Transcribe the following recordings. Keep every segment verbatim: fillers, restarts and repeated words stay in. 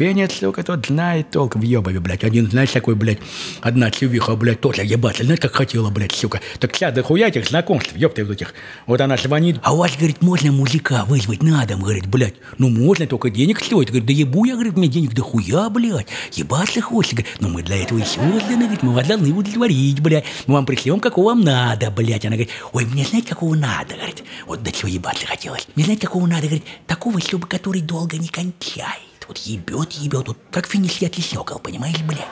Феня, сука, тот знает толк в ебове, блядь. Один, знаешь, такой, блядь, одна чувиха, блядь, тоже ебаться. Знаешь, как хотела, блядь, сука. Так вся дохуя этих знакомств, ёпты вот этих. Вот она звонит. А у вас, говорит, можно мужика вызвать на дом, говорит, блядь. Ну, можно, только денег стоит. Говорит, да ебу я, говорит, мне денег дохуя, блядь. Ебаться хочешь, говорит. Но мы для этого и созданы, говорит, мы вас должны удовлетворить, блядь. Мы вам пришлем, какого вам надо, блядь. Она говорит, ой, мне знаете, какого надо, говорит. Вот до чего ебаться хотелось. Мне знаете, какого надо, говорит, такого, чтобы который долго не кончает. Вот ебет, ебет, вот как финишетный сокол, понимаешь, блядь?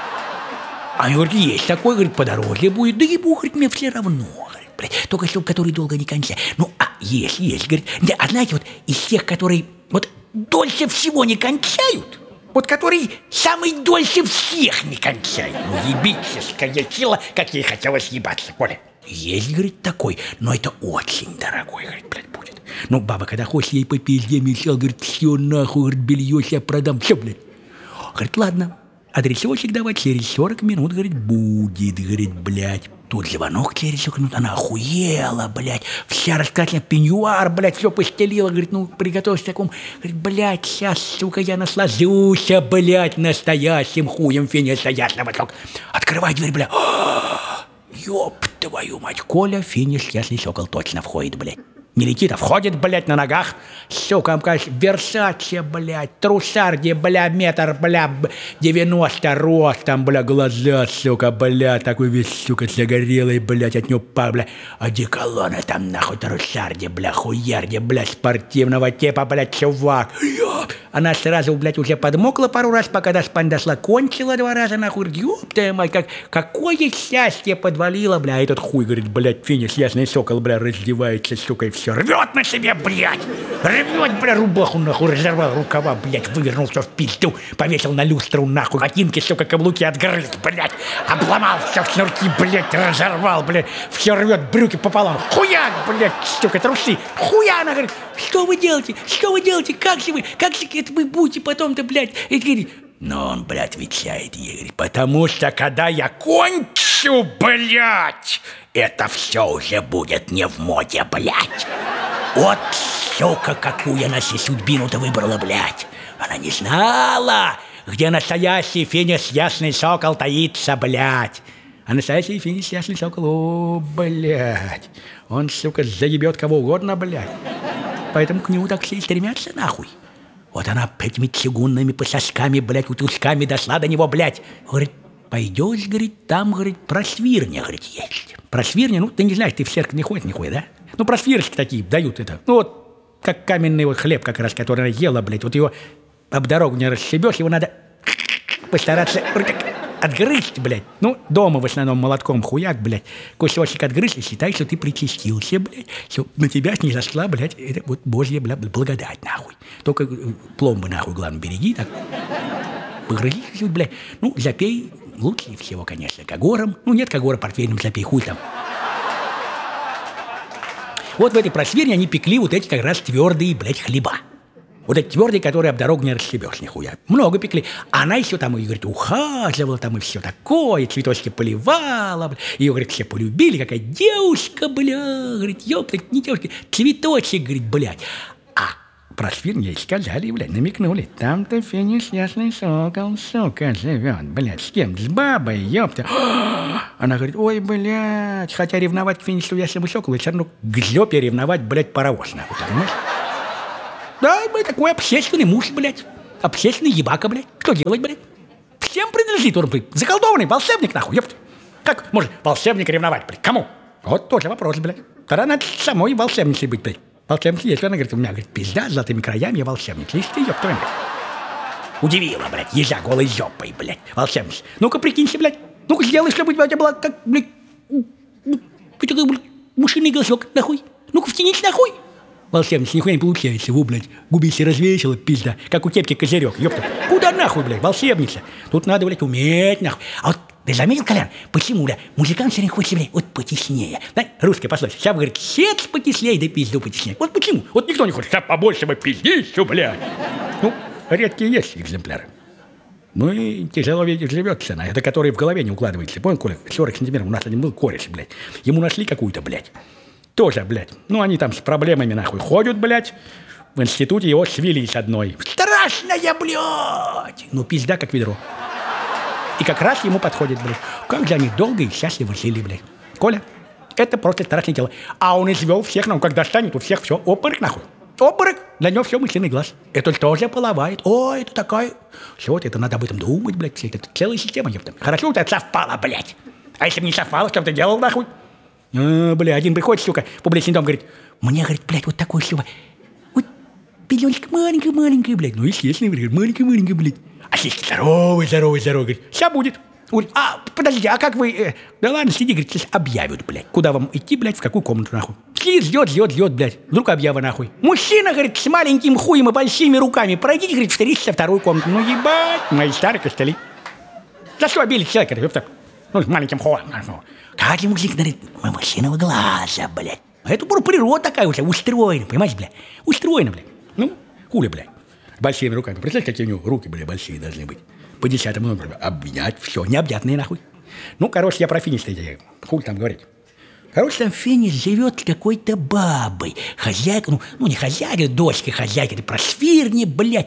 А я говорю, есть такой, говорит, подорожье будет. Да ебу, говорит, мне все равно, говорит, блядь. Только чтобы который долго не кончает. Ну, а есть, есть, говорит. Да, а знаете, вот из тех, которые вот дольше всего не кончают, вот которые самый дольше всех не кончают. Ну, ебическое тело, как ей хотелось ебаться, Коля. Есть, говорит, такой, но это очень дорогой, говорит, блядь, будет. Ну, баба, когда хочешь ей по пизде мечтал, говорит, все нахуй, говорит, белье я продам, все, блядь. Говорит, ладно, адресочек давай, через сорок минут, говорит, будет, говорит, блядь. Тут звонок через сорок минут, она охуела, блядь, вся раскрашена в пеньюар, блядь, все постелила, говорит, ну, приготовься к такому. Говорит, блядь, сейчас, сука, я наслажусь, блядь, настоящим хуем Феникса Ясного. Открывай дверь, блядь. Ёб твою мать, Коля, Финиш, ясный сокол точно входит, блядь. Не летит, а входит, блядь, на ногах. Сука, конечно, Версаче, блядь, трусарди, бля, метр, бля, девяносто ростом, бля, глаза, сука, бля, такой весь, сука, загорелый, блядь, от него па, бля, одеколоны там, нахуй, трусарди, бля, хуярди, бля, спортивного типа, блядь, чувак. Она сразу, блядь, уже подмокла пару раз, пока до спань дошла, кончила два раза, нахуй, ёб твою мать, как, какое счастье подвалило, бля, этот хуй, говорит, блядь, Финиш, ясный сокол, бля, раздевается, сука, и все. Рвет на себе, блядь! Рвет, бля, рубаху, нахуй, разорвал рукава, блядь, вывернулся в пизду, повесил на люстру, нахуй, ботинки, сука, каблуки отгрыз, блядь, обломал все шнурки, блядь, разорвал, блядь, все рвет, брюки пополам, хуяк, блядь, сука, трусы, хуя, она говорит, что вы делаете, что вы делаете, как же вы, как же это вы будете потом-то, блядь, и говорит, но он, блядь, отвечает ей, говорит, потому что, когда я кончу, блядь, это все уже будет не в моде, блядь. Вот, сука, какую она себе судьбину-то выбрала, блядь. Она не знала, где настоящий Финиш Ясный Сокол таится, блядь. А настоящий Финиш Ясный Сокол, о, блядь. Он, сука, заебет кого угодно, блядь. Поэтому к нему так все и стремятся, нахуй. Вот она этими чугунными пососками, блядь, утушками дошла до него, блядь. Говорит, пойдешь, говорит, там, говорит, просвирня, говорит, есть. Просвирня, ну, ты не знаешь, ты в церковь не ходишь нихуя, да? Ну, просвирочки такие дают это. Ну, вот, как каменный вот хлеб как раз, который она ела, блядь. Вот его об дорогу не расшибешь, его надо постараться отгрызть, блядь. Ну, дома в основном молотком хуяк, блядь. Кусочек отгрызть и считай, что ты причастился, блядь. Что на тебя снизошла, блядь, это вот божья, блядь, благодать, нахуй. Только пломбы, нахуй, главное, береги, так. Погрызи, блядь. Ну, запей. Лучше всего, конечно, когором. Ну, нет когора портвейным, запей, хуй там. Вот в этой просверне они пекли вот эти как раз твердые, блядь, хлеба. Вот эти твердые, которые об дорогу не расшибешь, нихуя. Много пекли. А она еще там, и, говорит, ухаживала там и все такое, цветочки поливала. Бля. Ее, говорит, все полюбили, какая девушка, бля. Говорит, ёпта, не девушка, цветочек, говорит, блядь. А про свирь ей сказали, блядь, намекнули. Там-то Финиш Ясный Сокол, сука, живет, блядь, с кем? С бабой, ёпта. Она говорит, ой, блядь, хотя ревновать к Финишу Ясному Соколу, все равно к жопе ревновать, блядь, паровоз, нахуй, ты понимаешь? Да, блядь, такой общественный муж, блядь, общественный ебака, блядь. Что делать, блядь? Всем принадлежит он, блядь, заколдованный волшебник, нахуй, ёпта. Как может волшебник ревновать, блядь, кому? Вот тоже вопрос, блядь. Тогда надо самой волшебницей быть, блядь. Волшебница, если она говорит, у меня, говорит, пизда с золотыми краями, я волшебница. Если ты, ёпта, блядь. Удивила, блядь, езжа голой жопой, блядь, волшебница. Ну-ка, прикинься, блядь. Ну-ка, сделай, чтобы у тебя была, как, блядь, мушиный голосок, нахуй. Ну-ка, втянись, нахуй. Волшебница, нихуя не получается. Во, блядь, губище развесила, пизда. Как у кепки козырек, ёпта. Куда нахуй, блядь, волшебница? Тут надо, блядь, уметь, нахуй. А вот ты заметил, Колян, почему, бля, музыкант все время хочет, блядь, вот потеснее. Да? Русская пословица. Сейчас, говорит, сец потеснее, да пизду потеснее. Вот почему? Вот никто не хочет. Сейчас побольше бы пиздищу, блядь. Ну, редкие есть экземпляры. Ну и тяжело ведь живется на это, который в голове не укладывается. Понял, Коля, сорок сантиметров, у нас один был кореш, блядь. Ему нашли какую-то, блядь. Тоже, блядь. Ну, они там с проблемами, нахуй, ходят, блядь. В институте его свели с одной. Стара страшная, блядь. Ну, пизда, как ведро. И как раз ему подходит, блядь. Как же они долго и счастливо жили, блядь. Коля, это просто страшное дело. А он извел всех, ну, как достанет, у всех все, обморок нахуй. Обморок, для него все мысленный глаз. Это тоже половает. О, это такая... Все, это надо об этом думать, блядь. Все, это целая система, ёпта. Хорошо, у тебя совпало, блядь. А если бы не совпало, что бы ты делал, нахуй? А, бля, один приходит, сука, в публичный дом, говорит, мне, говорит, блядь, вот такой, сука, вот пеленочка маленькая-маленькая, блядь. Ну, естественно, говорит, маленькая-маленькая, блядь. А сиськи здоровый, здоровый, здоровый, говорит, сейчас будет. Говорит, а, подожди, а как вы... Э, да ладно, сиди, говорит, сейчас объявят, блядь. Куда вам идти, блядь, в какую комнату, нахуй? Сидит, ждет, ждет, ждет, блядь. Вдруг объява, нахуй. Мужчина, говорит, с маленьким хуем и большими руками. Пройдите, говорит, в тридцать вторую комнату. Ну, ебать, мои старые костыли. За что обили человека, ёпта? Ну, с маленьким хуем. Как же мужик, говорит, мой мужчиного глаза, блядь. А это природа такая уже, устроена, понимаешь, блядь? Устроена, блядь. Ну, хули, блядь. Большими руками. Представляешь, какие у него руки, блядь, большие должны быть. По десятому номеру. Обнять, все, необъятные, нахуй. Ну, короче, я про финиш-то, хуй там говорить. Короче, там финиш живет с какой-то бабой. Хозяйка, ну, ну не хозяйка, дочка хозяйки, это просвирни, блядь.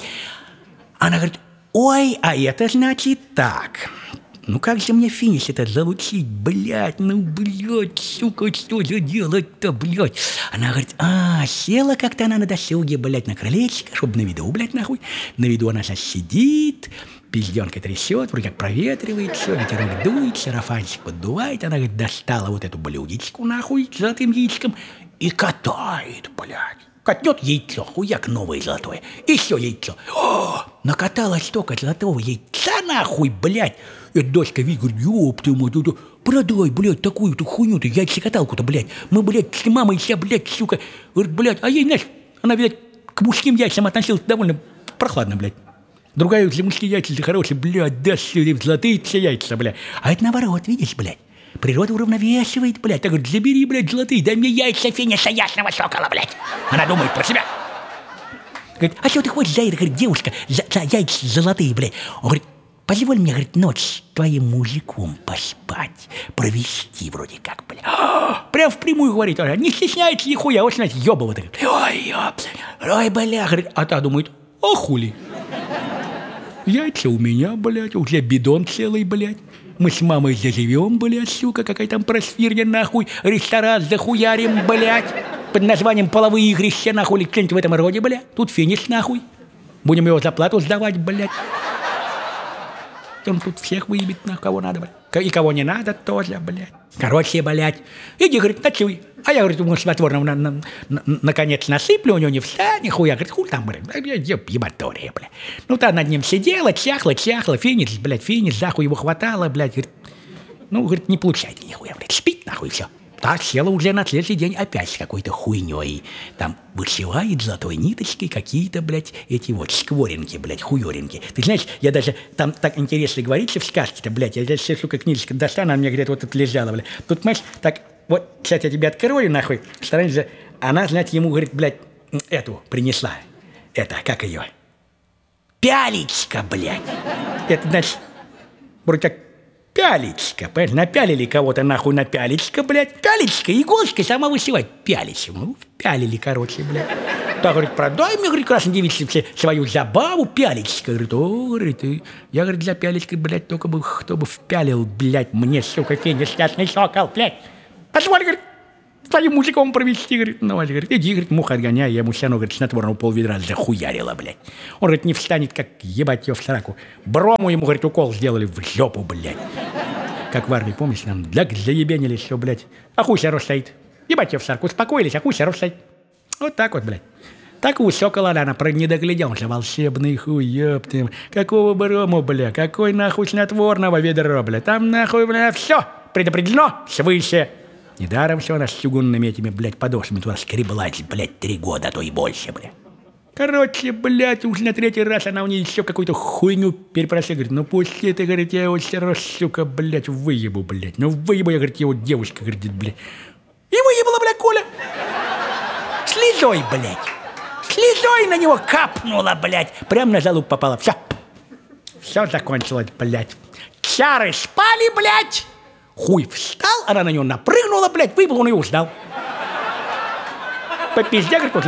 Она говорит, ой, а это значит так. Ну, как же мне финиш этот залучить, блядь, ну, блядь, сука, что же делать-то, блядь? Она говорит, а, села как-то она на досуге, блядь, на крылечко, чтобы на виду, блядь, нахуй. На виду она сейчас сидит, пизденка трясет, вроде как проветривает все, ветерок дует, сарафанчик поддувает. Она, говорит, достала вот эту блюдечку, нахуй, с золотым яичком и катает, блядь. Катнет яйцо, хуяк новое золотое, еще яйцо. О, накатала столько золотого яйца, нахуй, блядь. Эта дочка видит, говорит, ёб ты мать, продай, блядь, такую-то хуйню-то, яйцекаталку-то, блядь. Мы, блядь, с мамой вся, блядь, сука. Говорит, блядь, а ей, знаешь, она, видать, к мужским яйцам относилась довольно прохладно, блядь. Другая для мужские яйца, для хорошие, блядь, да, золотые все яйца, блядь. А это наоборот, видишь, блядь. Природа уравновешивает, блядь. Так говорит, забери, блядь, золотые, дай мне яйца финиша ясного сокола, блядь. Она думает про себя. Говорит, а что ты хочешь за это, говорит, девушка, за, за яйца золотые, блядь. Он говорит, позволь мне, говорит, ночь с твоим мужиком поспать, провести вроде как, блядь. Прям впрямую говорит, не стесняется нихуя, вот, знаете, ёбова-то. Ой, ёб, ой, бля, говорит, а та думает, а хули? Яйца у меня, блядь, у тебя бидон целый, блядь. Мы с мамой заживем, блядь, сука, какая там просвирня, нахуй, ресторан захуярим, блядь, под названием половые игрища, нахуй, или что-нибудь в этом роде, блядь. Тут финиш, нахуй. Будем его зарплату сдавать, блядь. Он тут всех выебет, на кого надо, блядь. И кого не надо тоже, блядь. Короче, блядь. Иди, говорит, ночуй. А я, говорит, ему снотворного на, на, на, наконец насыплю, у него не вся, нихуя. Говорит, хуй там, блядь, ебатория, блядь. Ну, та над ним сидела, чахла, чахла, финиш, блядь, финиш, захуй его хватало, блядь. Говорит, ну, говорит, не получается нихуя, блядь, спит, нахуй, все. Так села уже на следующий день опять с какой-то хуйней. Там вышивает золотой ниточкой какие-то, блядь, эти вот скворинки, блядь, хуёринки. Ты знаешь, я даже, там так интересно говорится в сказке-то, блядь, я здесь все, сука, книжечка достану, она мне где-то вот тут лежала, блядь. Тут, понимаешь, так, вот, сейчас я тебе открою, нахуй, стараюсь, она, знаете, ему, говорит, блядь, эту принесла. Это, как ее? Пялечка, блядь. Это, значит, вроде как пялечка, понимаешь, напялили кого-то нахуй на пялечка, блядь. Пялечка, иголочка сама высевает. Пялечка, ну, пялили, короче, блядь. Так, говорит, продай мне, говорит, красной девице свою забаву, пялечка. Говорит, о, говорит, я, говорит, для пялечки, блядь, только бы, кто бы впялил, блядь, мне, сука, финиш, ясный сокол, блядь. Позволь, говорит, твоим мужиком провести, говорит, ну, говорит, иди, говорит, мух отгоняй, я ему все равно, говорит, снотворного полведра захуярила, блядь. Он, говорит, не встанет, как ебать ее в сраку. Брому ему, говорит, укол сделали в жопу, блядь. Как в армии, помнишь, нам для заебенили все, блядь. А хуй все стоит. Ебать ее в сраку, успокоились, а хуй все стоит. Вот так вот, блядь. Так у сокола она про не доглядел, он же волшебный хуй, ёпты. Какого брому, бля, какой нахуй снотворного ведра, бля. Там нахуй, бля, все предопределено свыше. Недаром все она с чугунными этими, блядь, подошвами туда скреблась, блядь, три года, а то и больше, блядь. Короче, блядь, уже на третий раз она у нее еще какую-то хуйню перепросила. Говорит, ну пусти ты, говорит, я его все равно, сука, блядь, выебу, блядь. Ну выебу я, говорит, его девушка, говорит, блядь. И выебала, блядь, Коля. Слезой, блядь. Слезой на него капнула, блядь. Прям на залуп попала. Все. Все закончилось, блядь. Чары спали, блядь. Хуй встал, она на него напрыгнула, блядь, выебала, он ее ждал. По пизде, говорит, вот на него.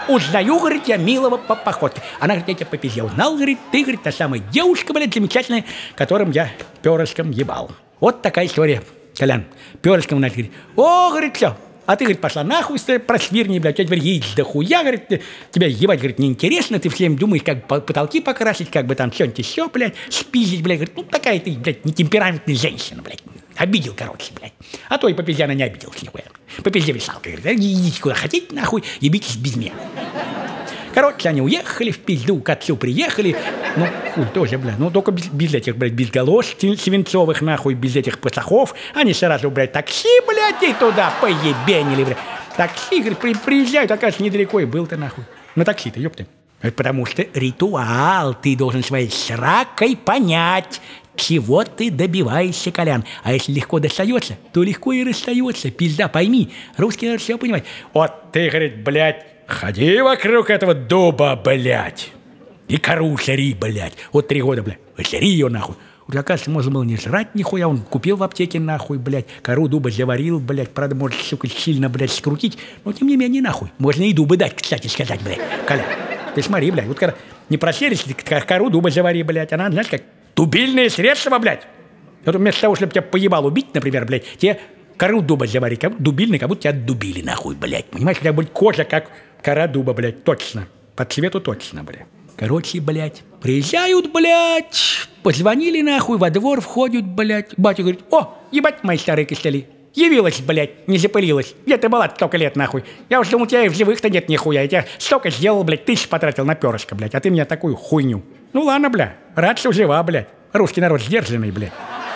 узнаю, говорит, я милого по походке. Она говорит, я тебя по пизде узнал, говорит, ты, говорит, та самая девушка, блядь, замечательная, которым я перышком ебал. Вот такая история, Колян. Перышком, она говорит, о, говорит, все. А ты, говорит, пошла нахуй, просвирни, блядь, у тебя теперь яиц да хуя, говорит, тебя ебать, говорит, неинтересно, ты всем думаешь, как потолки покрасить, как бы там что-нибудь еще, блядь, спиздить, блядь, говорит, ну такая ты, блядь, нетемпераментная женщина, блядь. Обидел, короче, блядь. А то и по пизде она не обиделась нихуя. По пизде висалка, говорит, идите куда хотите, нахуй, ебитесь без меня. Короче, они уехали в пизду, к отцу приехали. Ну, хуй тоже, блядь. Ну, только без, без этих, блядь, без галош свинцовых, нахуй, без этих пасахов. Они сразу, блядь, такси, блядь, и туда поебенили, блядь. Такси, говорит, при, приезжают, оказывается, недалеко и был-то, нахуй. На такси-то, ёпты. Это потому что ритуал. Ты должен своей сракой понять, чего ты добиваешься, Колян. А если легко достается, то легко и расстается. Пизда, пойми. Русский народ все понимает. Вот ты, говорит, блядь, ходи вокруг этого дуба, блядь. И кору жри, блядь. Вот три года, блядь. Жри ее, нахуй. Вот, оказывается, можно было не жрать нихуя. Он купил в аптеке, нахуй, блядь. Кору дуба заварил, блядь. Правда, может, сука, сильно, блядь, скрутить. Но, тем не менее, нахуй. Можно и дубы дать, кстати сказать, блядь. Коля, ты смотри, блядь. Вот когда не просерись, кору дуба завари, блядь. Она, знаешь, как дубильные средства, блядь. Вот вместо того, чтобы тебя поебал убить, например, блядь, тебе кору дуба завари, как дубильный, как будто тебя дубили, нахуй, блядь. Понимаешь, у тебя будет кожа, как кора дуба, блядь, точно. По цвету точно, блядь. Короче, блядь, приезжают, блядь, позвонили, нахуй, во двор входят, блядь. Батя говорит, о, ебать, мои старые костыли. Явилась, блядь, не запылилась. Где ты была столько лет, нахуй? Я уж думал, у тебя и в живых-то нет нихуя. Я тебя столько сделал, блядь, тысяч потратил на перышко, блядь, а ты мне такую хуйню. Ну ладно, бля, рад, что жива, блядь. Русский народ сдержанный, блядь.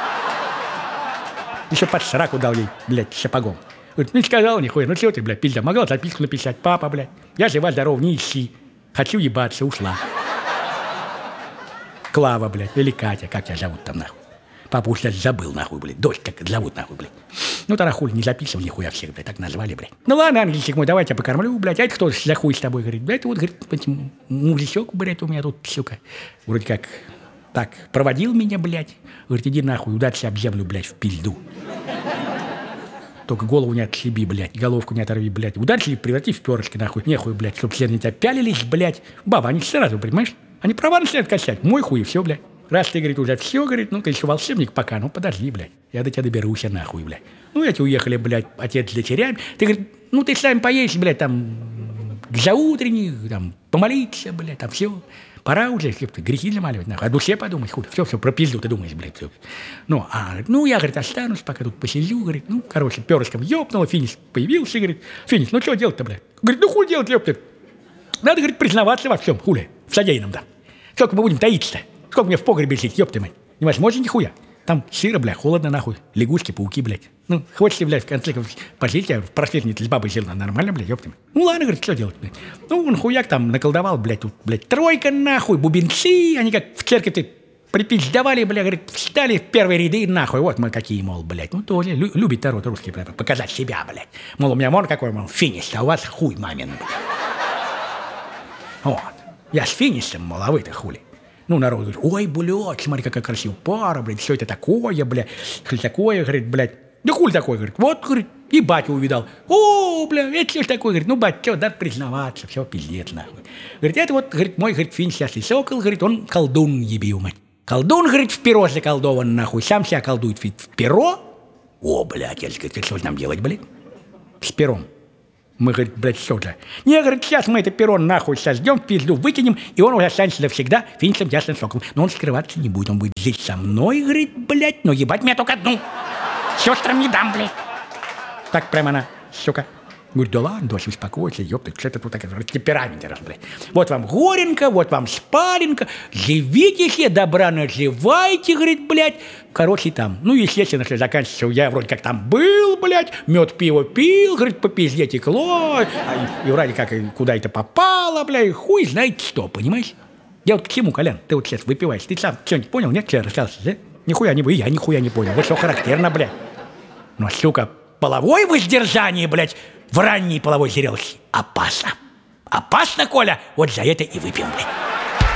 Еще под сраку дал ей, блядь, сапогом. Говорит, не сказал нихуя, ну чего ты, блядь, пизда, могла записку написать, папа, блядь. Я жива, здорова, не ищи. Хочу ебаться, ушла. Клава, блядь, или Катя, как тебя зовут там, нахуй. Папа уж забыл, нахуй, блядь, дочь как зовут, нахуй, блядь. Ну, тогда хуй не записывал нихуя всех, блядь, так назвали, блядь. Ну ладно, ангельчик мой, давай я тебя покормлю, блядь, а это кто за хуй с тобой, говорит, блядь, вот, говорит, мужичок, блядь, у меня тут, сука, вроде как, так, проводил меня, блядь. Говорит, иди нахуй, удачи об землю, блядь, в пизду. Только голову не отшиби, блядь, головку не оторви, блядь. Удачи преврати в перышки, нахуй, нехуй, блядь, чтоб все на тебя пялились, блядь. Баба, они сразу, понимаешь? Они права начинают качать, мой хуй, и все, блядь. Раз ты, говорит, уже все, говорит, ну-ка еще волшебник пока, ну подожди, блядь. Я до тебя доберусь, нахуй, блядь. Ну, эти уехали, блядь, отец с дочерями. Ты, говорит, ну ты сам поедешь, блядь, там, за утренних, там, помолиться, блядь, там все. Пора уже, грехи замаливать, нахуй. О душе подумать, хуй. Все, все, про пизду ты думаешь, блядь, все. Ну, а, ну, я, говорит, останусь, пока тут посижу, говорит, ну, короче, перышком ёбнуло, финиш появился, говорит, финиш, ну, что делать-то, блядь? Говорит, ну, хуй делать, ёпта. Надо, говорит, признаваться во всем, хули, в содеянном, да. Сколько мы будем таиться-то? Сколько мне в погребе жить, ёпта мать? Невозможно нихуя. Там сыро, бля, холодно, нахуй. Лягушки, пауки, блядь. Ну, хочешь, блядь, в конце концов, пожить, я в просветнице с бабой жил, нормально, блядь, ёпта. Ну, ладно, говорит, что делать, блядь. Ну, он хуяк там наколдовал, блядь, тут, блядь, тройка, нахуй, бубенцы, они как в церкви припиздавали, блядь, говорит, встали в первые ряды, нахуй, вот мы какие, мол, блядь. Ну, тоже лю- любит народ русский, блядь, показать себя, блядь. Мол, у меня мон какой, мол, финиш, а у вас хуй мамин, блядь. Вот. Я с финишем, мол, а вы-то хули. Ну, народ говорит, ой, блядь, смотри, какая красивая пара, блядь, все это такое, блядь, что такое, говорит, блядь. Да хуй такой, говорит, вот, говорит, и батю увидал. О, блядь, это что ж такое, говорит, ну, батя, что, надо признаваться, все, пиздец, нахуй. Говорит, это вот, говорит, мой, говорит, фин сейчас и сокол, говорит, он колдун ебил, мать. Колдун, говорит, в перо заколдован, нахуй, сам себя колдует в перо. О, блядь, я говорит, что же нам делать, блядь, с пером? Мы, говорит, блядь, что же? Не, говорит, сейчас мы это перо нахуй сождем, в пизду выкинем, и он уже останется навсегда финишем ясным соком. Но он скрываться не будет, он будет жить со мной, говорит, блядь, но ебать меня только одну. Сестрам не дам, блядь. Так прямо она, сука. Говорит, да ладно, дочь, успокойся, ёпта, что это тут такое, темперамент раз, блядь. Вот вам горенка, вот вам спаленка, живите себе, добра наживайте, говорит, блядь. Короче, там, ну, естественно, что заканчивается, я вроде как там был, блядь, мед, пиво пил, говорит, по пизде текло, а, и, и вроде как и куда это попало, блядь, хуй знает что, понимаешь? Я вот к чему, Колян, ты вот сейчас выпиваешь, ты сам что-нибудь понял, нет, что я рассказал, да? Нихуя не, и я нихуя не понял, вот что характерно, блядь. Ну, сука, половое воздержание, блядь, в ранней половой зрелости опасно. Опасно, Коля, вот за это и выпьем, блядь.